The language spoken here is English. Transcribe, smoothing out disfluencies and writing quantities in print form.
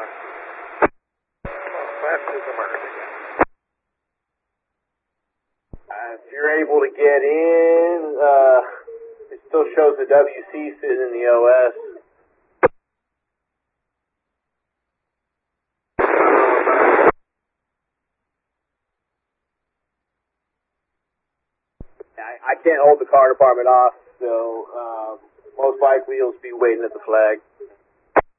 Class 2 emergency. If you're able to get in, it still shows the WC sitting in the OS. I can't hold the car department off, so most likely you'll be waiting at the flag.